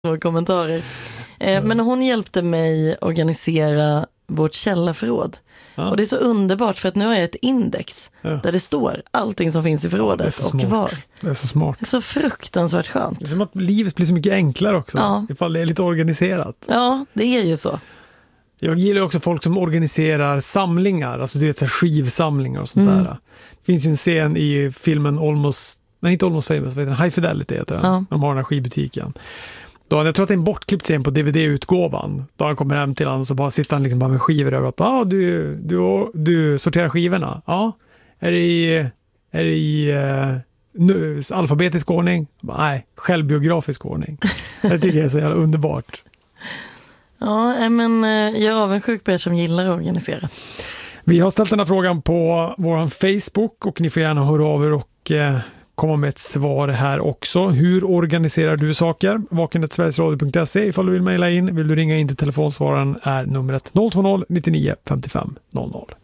några kommentarer. Men hon hjälpte mig organisera vårt källarförråd. Ja. Och det är så underbart för att nu har jag ett index där det står allting som finns i förrådet och var. Det är så smart. Det är så fruktansvärt skönt. Det är som att livet blir så mycket enklare också, ifall det är lite organiserat. Ja, det är ju så. Jag gillar också folk som organiserar samlingar, alltså du vet så här skivsamlingar och sånt där. Det finns ju en scen i filmen inte Almost Famous, High Fidelity heter den. Ja. De har den här skivbutiken. Jag tror att det är en bortklippt scen på DVD-utgåvan. Då han kommer hem till honom så bara sitter han liksom bara med skivor över att du sorterar skivorna. Ja. Är det i alfabetisk ordning? Nej, självbiografisk ordning. Det tycker jag är så jävla underbart. Ja, men jag är avundsjuk på er som gillar att organisera. Vi har ställt den här frågan på vår Facebook och ni får gärna höra av er och komma med ett svar här också. Hur organiserar du saker? vaken@sverigesradio.se ifall du vill mejla in. Vill du ringa in till telefonsvararen är numret 020 99 55 00.